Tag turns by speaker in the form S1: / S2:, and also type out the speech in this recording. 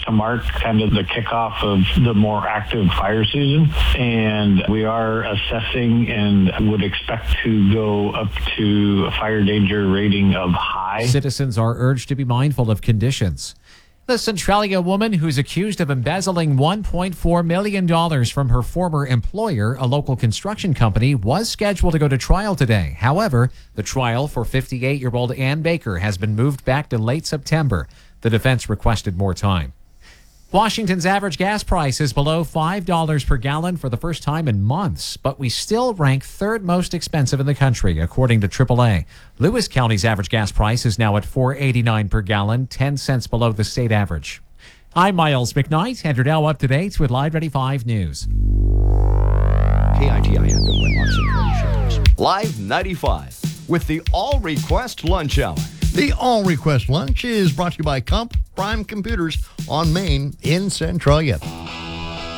S1: to mark kind of the kickoff of the more active fire season. And we are assessing and would expect to go up to a fire danger rating of high.
S2: Citizens are urged to be mindful of conditions. The Centralia woman who's accused of embezzling $1.4 million from her former employer, a local construction company, was scheduled to go to trial today. However, the trial for 58-year-old Ann Baker has been moved back to late September. The defense requested more time. Washington's average gas price is below $5 per gallon for the first time in months, but we still rank third most expensive in the country, according to AAA. Lewis County's average gas price is now at $4.89 per gallon, 10 cents below the state average. I'm Miles McKnight, and you're now up to date with Live Ready 5 News.
S3: KITI FM Wenlock Centralia Showers. Live 95 with the All Request Lunch Hour.
S4: The All Request Lunch is brought to you by Comp Prime Computers on Main in Centralia.